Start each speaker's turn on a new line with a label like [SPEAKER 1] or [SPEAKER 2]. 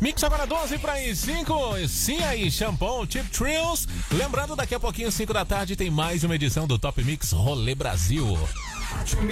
[SPEAKER 1] Mix agora 12 para as 5. Sim aí, Shampoo, Chip Thrills. Lembrando, daqui a pouquinho, 5 da tarde, tem mais uma edição do Top Mix Rolê Brasil.